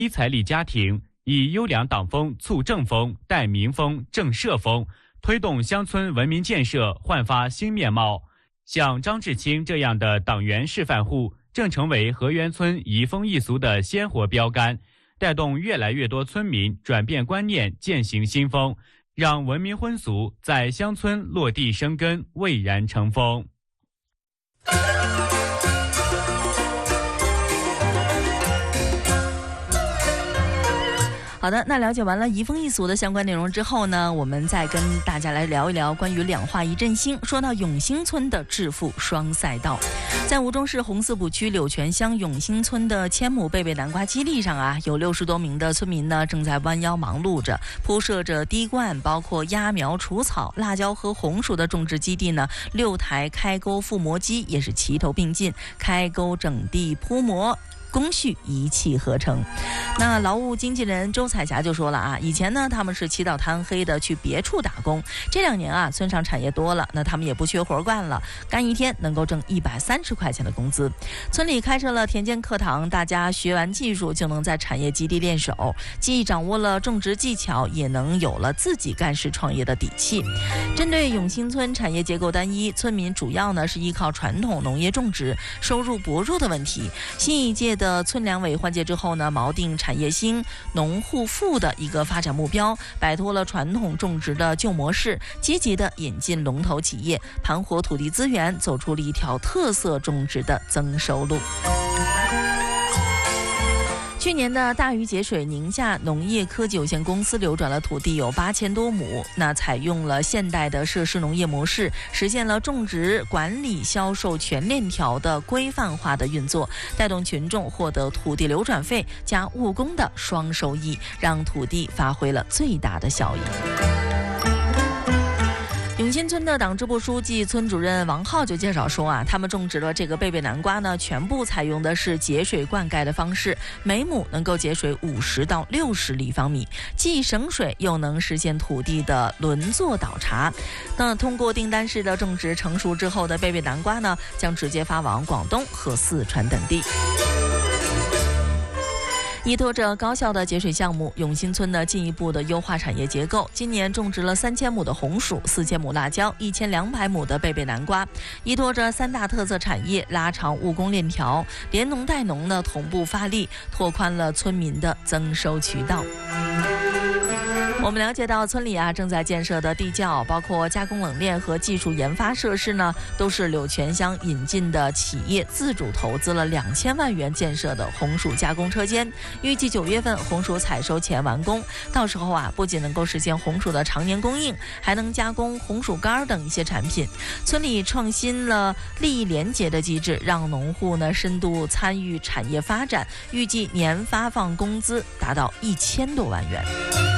低财力家庭，以优良党风促政风、带民风、正社风，推动乡村文明建设焕发新面貌。像张志清这样的党员示范户，正成为河源村移风易俗的鲜活标杆，带动越来越多村民转变观念，践行新风，让文明婚俗在乡村落地生根，蔚然成风。 好的，那了解完了移风易俗的相关内容之后呢，我们再跟大家来聊一聊关于两化一振兴。说到永兴村的致富双赛道，在吴忠市红四堡区柳泉乡永兴村的1000亩贝贝南瓜基地上啊，有60多名的村民呢正在弯腰忙碌着，铺设着滴灌，包括压苗、除草、辣椒和红薯的种植基地呢，6台开沟覆膜机也是齐头并进，开沟整地铺膜，工序一气呵成。那劳务经纪人周彩霞就说了啊，以前呢他们是起早贪黑的去别处打工，这2年啊村上产业多了，那他们也不缺活干了，干一天能够挣130块钱的工资。村里开设了田间课堂，大家学完技术就能在产业基地练手，既掌握了种植技巧，也能有了自己干事创业的底气。针对永兴村产业结构单一，村民主要呢是依靠传统农业种植，收入薄弱的问题，新一届的村两委换届之后呢，锚定产业兴、农户富的一个发展目标，摆脱了传统种植的旧模式，积极的引进龙头企业，盘活土地资源，走出了一条特色种植的增收路。去年的大禹节水宁夏农业科技有限公司流转了土地有8000多亩，那采用了现代的设施农业模式，实现了种植、管理、销售全链条的规范化的运作，带动群众获得土地流转费加务工的双收益，让土地发挥了最大的效益。永兴村的党支部书记、村主任王浩就介绍说啊，他们种植了这个贝贝南瓜呢，全部采用的是节水灌溉的方式，每亩能够节水50到60立方米，既省水又能实现土地的轮作倒茬。那通过订单式的种植，成熟之后的贝贝南瓜呢，将直接发往广东和四川等地。依托着高效的节水项目，永兴村呢进一步的优化产业结构。今年种植了3000亩的红薯、4000亩辣椒、1200亩的贝贝南瓜。依托着3大特色产业，拉长务工链条，连农带农呢同步发力，拓宽了村民的增收渠道。我们了解到，村里正在建设的地窖，包括加工冷链和技术研发设施呢，都是柳泉乡引进的企业自主投资了2000万元建设的红薯加工车间。预计9月份红薯采收前完工，到时候不仅能够实现红薯的常年供应，还能加工红薯干等一些产品。村里创新了利益联结的机制，让农户呢深度参与产业发展，预计年发放工资达到1000多万元。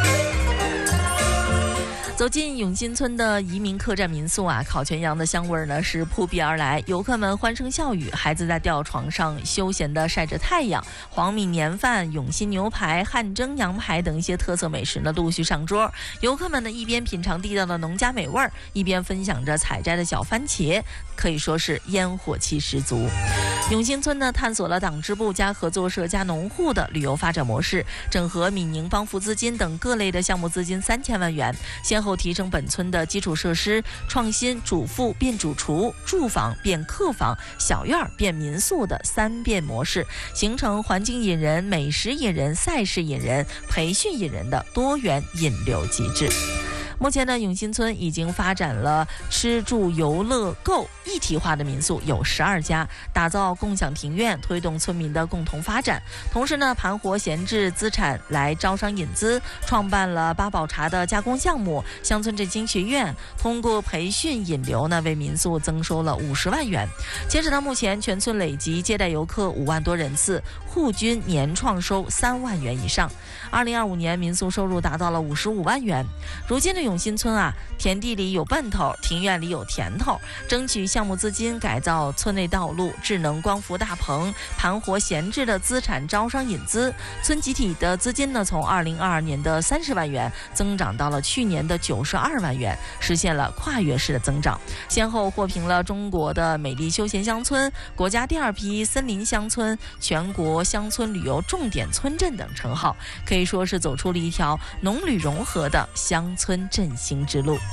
走进永兴村的移民客栈民宿烤全羊的香味呢是扑鼻而来，游客们欢声笑语，孩子在吊床上休闲地晒着太阳，黄米年饭、永兴牛排、汗蒸羊排等一些特色美食呢陆续上桌，游客们呢一边品尝地道的农家美味儿，一边分享着采摘的小番茄，可以说是烟火气十足。永兴村呢探索了党支部加合作社加农户的旅游发展模式，整合闽宁帮扶资金等各类的项目资金3000万元，先后提升本村的基础设施，创新主妇变主厨、住房变客房、小院变民宿的3变模式，形成环境引人、美食引人、赛事引人、培训引人的多元引流机制。目前呢，永兴村已经发展了吃住游乐购一体化的民宿有12家，打造共享庭院，推动村民的共同发展。同时呢，盘活闲置资产来招商引资，创办了八宝茶的加工项目、乡村振兴学院，通过培训引流呢，为民宿增收了50万元。截止到目前，全村累计接待游客5万多人次，户均年创收3万元以上。2025年民宿收入达到了55万元。如今的永永新村啊，田地里有奔头，庭院里有甜头，争取项目资金改造村内道路、智能光伏大棚，盘活闲置的资产招商引资。村集体的资金呢，从2022年的30万元增长到了去年的92万元，实现了跨越式的增长，先后获评了中国的美丽休闲乡村、国家第2批森林乡村、全国乡村旅游重点村镇等称号，可以说是走出了一条农旅融合的乡村振兴之路。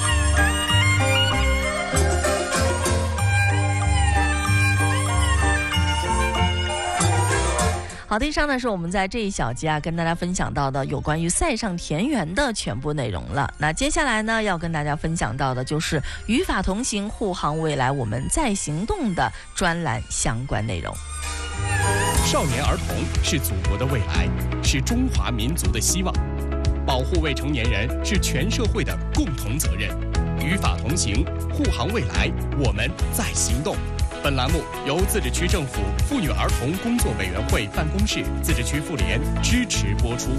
好的，以上呢是我们在这一小节跟大家分享到的有关于塞上田园的全部内容了。那接下来呢，要跟大家分享到的就是与法同行，护航未来，我们在行动的专栏相关内容。 少年儿童是祖国的未来，是中华民族的希望。保护未成年人是全社会的共同责任。与法同行，护航未来，我们在行动。本栏目由自治区政府妇女儿童工作委员会办公室、自治区妇联支持播出。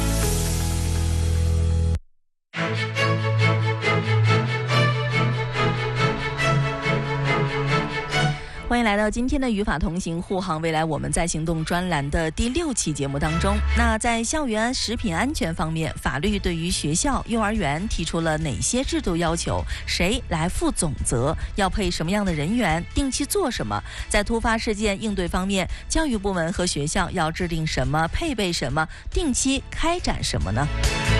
欢迎来到今天的与法同行，护航未来，我们在行动专栏的第6期节目当中。那在校园食品安全方面，法律对于学校、幼儿园提出了哪些制度要求？谁来负总责？要配什么样的人员？定期做什么？在突发事件应对方面，教育部门和学校要制定什么？配备什么？定期开展什么呢？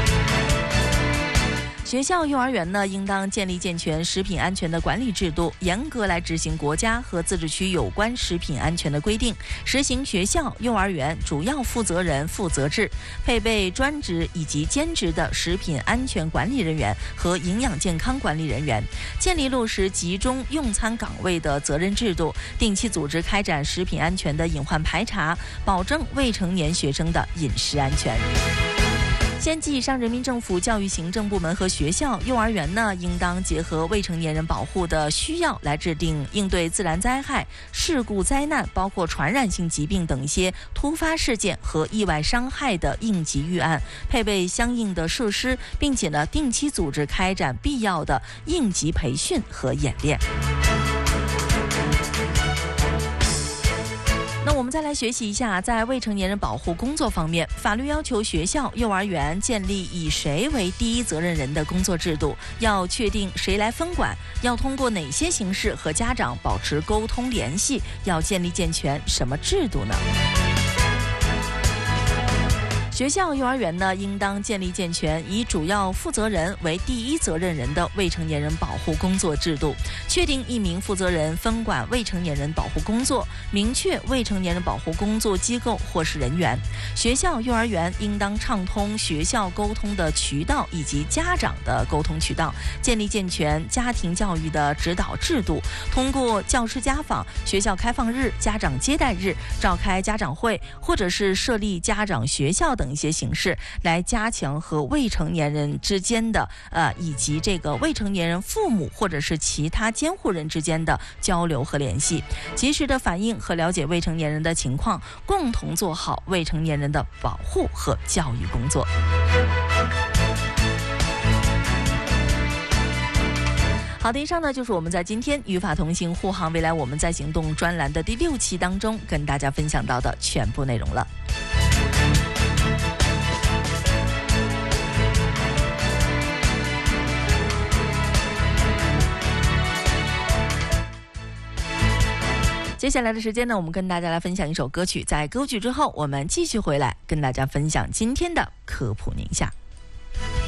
学校、幼儿园呢，应当建立健全食品安全的管理制度，严格来执行国家和自治区有关食品安全的规定，实行学校、幼儿园主要负责人负责制，配备专职以及兼职的食品安全管理人员和营养健康管理人员，建立落实集中用餐岗位的责任制度，定期组织开展食品安全的隐患排查，保证未成年学生的饮食安全。县级以上人民政府教育行政部门和学校、幼儿园呢，应当结合未成年人保护的需要，来制定应对自然灾害、事故灾难，包括传染性疾病等一些突发事件和意外伤害的应急预案，配备相应的设施，并且呢，定期组织开展必要的应急培训和演练。那我们再来学习一下，在未成年人保护工作方面，法律要求学校、幼儿园建立以谁为第一责任人的工作制度，要确定谁来分管，要通过哪些形式和家长保持沟通联系，要建立健全什么制度呢？学校、幼儿园呢，应当建立健全以主要负责人为第一责任人的未成年人保护工作制度，确定1名负责人分管未成年人保护工作，明确未成年人保护工作机构或是人员。学校、幼儿园应当畅通学校沟通的渠道以及家长的沟通渠道，建立健全家庭教育的指导制度，通过教师家访、学校开放日、家长接待日、召开家长会，或者是设立家长学校等一些形式，来加强和未成年人之间的以及这个未成年人父母或者是其他监护人之间的交流和联系，及时的反映和了解未成年人的情况，共同做好未成年人的保护和教育工作。好的，以上呢就是我们在今天与法同行，护航未来，我们在行动专栏的第6期当中跟大家分享到的全部内容了。接下来的时间呢，我们跟大家来分享一首歌曲，在歌曲之后我们继续回来跟大家分享今天的科普宁夏。